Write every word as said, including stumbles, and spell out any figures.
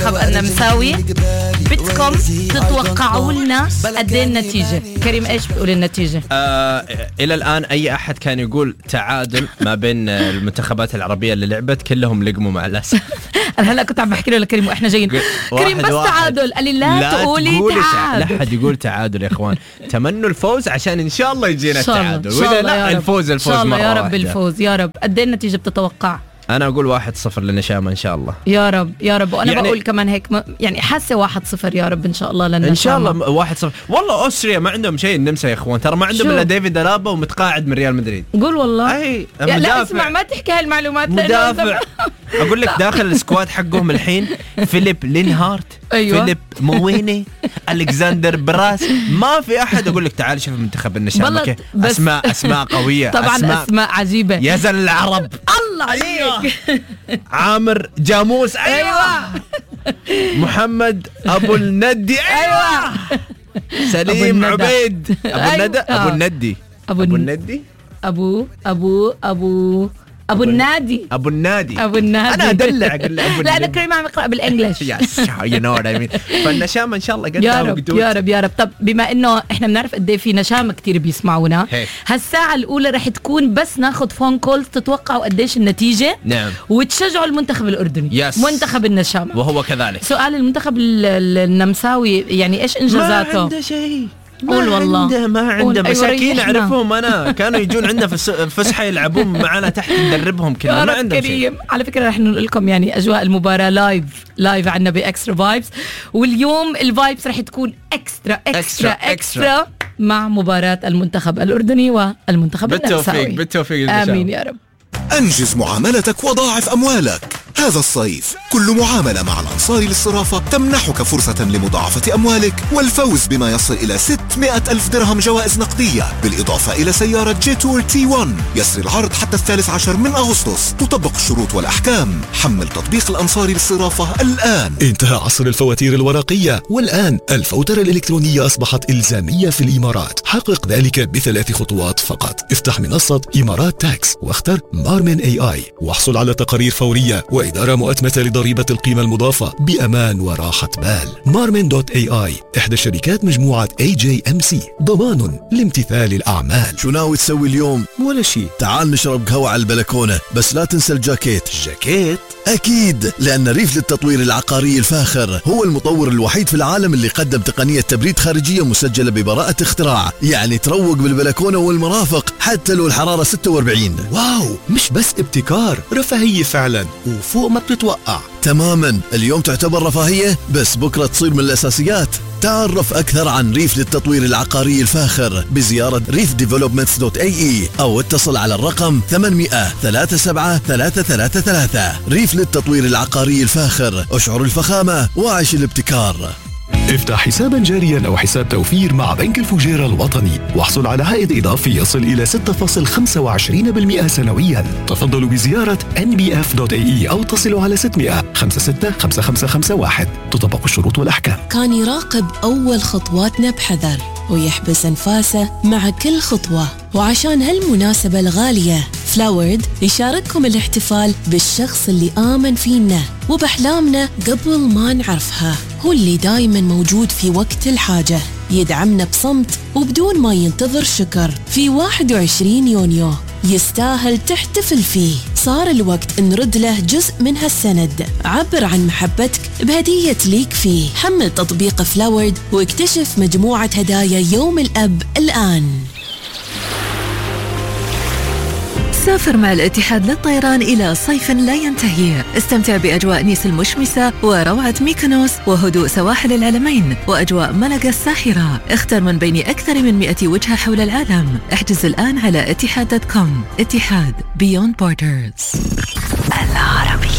المنتخب النمساوي. بدكم تتوقعوا لنا قد ايه النتيجة؟ كريم ايش بتقول النتيجة؟ آه الى الان اي احد كان يقول تعادل ما بين المنتخبات العربية اللي لعبت كلهم لقموا مع الاسف. انا هلا كنت عم بحكي له لكريم واحنا جايين كريم بس واحد. تعادل قال لي لا, لا تقولي تعادل. لا حد يقول تعادل يا اخوان. تمنوا الفوز عشان ان شاء الله يجينا التعادل واذا لا الفوز الفوز مرة واحدة. يا رب الفوز يا رب. قد ايه النتيجة بتتوقع؟ أنا أقول واحد صفر للنشامة إن شاء الله. يا رب يا رب. وأنا يعني بقول كمان هيك يعني حاسة واحد صفر يا رب إن شاء الله للنشامة. إن شاء الله واحد صفر. والله أستريا ما عندهم شيء النمسا يا إخوان ترى ما عندهم إلا ديفيد ألابا ومتقاعد من ريال مدريد. قول والله. أي لا اسمع ما تحكي هالمعلومات. مدافع. أقول لك داخل السكواد حقهم الحين فيليب لينهارت. أيوة. فيليب مويني ألكسندر براس. ما في أحد. أقول لك تعال شوف منتخب النشامة كيف أسماء أسماء قوية. طبعا أسماء, أسماء عجيبة. يا زل العرب. الله عليك. عامر جاموس. أيوة. محمد أبو الندي. أيوة. سليم عبيد. أبو الندى. أبو الندي. أبو الندي. أبو أبو أبو أبو النادي. أبو النادي. أبو النادي. أنا أدلع أقول أبو لا أنا كريم عم يقرأ بالإنجليش. يس you know what I mean. فالنشامة إن شاء الله قد يا رب يا رب يا رب. طب بما إنه إحنا بنعرف قد إيه في نشامة كتير بيسمعونا هالساعة الأولى رح تكون بس ناخد فون كولز تتوقعوا قديش النتيجة. نعم. وتشجعوا المنتخب الأردني. يس. منتخب النشامة. وهو كذلك. سؤال المنتخب النمساوي يعني إيش إنجازاته؟ ما عنده شيء. قول والله عنده ما عنده مساكين أعرفهم أنا كانوا يجون عندنا في الفسحة يلعبون معنا تحت ندربهم كلهم ما عندهم شيء. على فكرة رح نقول لكم يعني أجواء المباراة لايف لايف عنا بإكسترا فايبس. واليوم الفايبس رح تكون إكسترا إكسترا إكسترا مع مباراة المنتخب الأردني والمنتخب النمساوي. بالتوفيق بالتوفيق. آمين يا رب. أنجز معاملتك وضاعف أموالك. هذا الصيف كل معاملة مع الأنصار للصرافة تمنحك فرصة لمضاعفة أموالك والفوز بما يصل إلى ستمائة ألف درهم جوائز نقدية بالإضافة إلى سيارة جيتور تي واحد. يسري العرض حتى الثالث عشر من أغسطس. تطبق الشروط والأحكام. حمل تطبيق الأنصار للصرافة الآن. انتهى عصر الفواتير الورقية والآن الفواتير الإلكترونية أصبحت إلزامية في الإمارات. حقق ذلك بثلاث خطوات فقط. افتح منصة إمارات تاكس واختر مارمن اي اي واحصل على تقارير فورية وإدارة مؤتمتة لضريبة القيمة المضافة بأمان وراحة بال. مارمن دوت اي اي إحدى شركات مجموعة اي جي ام سي. ضمان لامتثال الأعمال. شو ناوي تسوي اليوم؟ ولا شيء. تعال نشرب قهوة على البلكونة بس لا تنسى الجاكيت. جاكيت؟ أكيد لأن ريف للتطوير العقاري الفاخر هو المطور الوحيد في العالم اللي قدم تقنية تبريد خارجية مسجلة ببراءة اختراع. يعني تروق بالبلكونة والمرافق حتى لو الحرارة ستة وأربعين. واو مش بس ابتكار رفاهية فعلا وفوق ما بتتوقع. تماما. اليوم تعتبر رفاهية بس بكرة تصير من الأساسيات. تعرف أكثر عن ريف للتطوير العقاري الفاخر بزيارة ريف ديفلوبمنتس دوت اي اي أو اتصل على الرقم ثمانمائة ثلاثة سبعة ثلاثة ثلاثة ثلاثة. ريف للتطوير العقاري الفاخر. اشعر الفخامة وعيش الابتكار. افتح حسابا جاريا أو حساب توفير مع بنك الفجيرة الوطني واحصل على عائد إضافي يصل إلى ستة فاصلة خمسة وعشرين بالمئة سنويا. تفضلوا بزيارة إن بي إف دوت إي إي أو اتصلوا على ستمائة خمسة ستة خمسة خمسة خمسة واحد. تطبق الشروط والأحكام. كان يراقب أول خطواتنا بحذر ويحبس أنفاسه مع كل خطوة. وعشان هالمناسبة الغالية فلاورد يشارككم الاحتفال بالشخص اللي آمن فينا وبأحلامنا قبل ما نعرفها. هو اللي دايما موجود في وقت الحاجة يدعمنا بصمت وبدون ما ينتظر شكر. في واحد وعشرين يونيو يستاهل تحتفل فيه. صار الوقت نرد له جزء من هالسند. عبر عن محبتك بهدية ليك فيه. حمل تطبيق فلاورد واكتشف مجموعة هدايا يوم الأب الآن. سافر مع الاتحاد للطيران إلى صيف لا ينتهي. استمتع بأجواء نيس المشمسة وروعة ميكونوس وهدوء سواحل العلمين وأجواء ملقا الساحرة. اختر من بين أكثر من مئة وجهة حول العالم. احجز الآن على اتحاد دوت كوم. اتحاد Beyond Borders. العربي.